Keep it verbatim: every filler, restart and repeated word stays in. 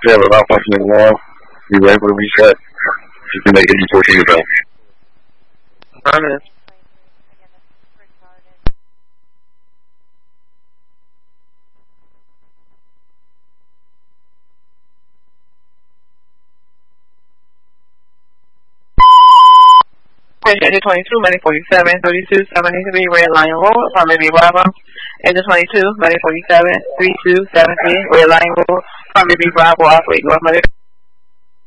you have a malfunctioning alarm, you were able to reset. You can make it before she was out. Affirmative. Engine twenty-two, Money forty-seven, thirty-two seventy-three, Red Lion Road, Apartment B Bravo. Engine twenty-two, Money forty-seven, thirty-two seventy, Red Lion Road, Apartment B Bravo, operate North Money.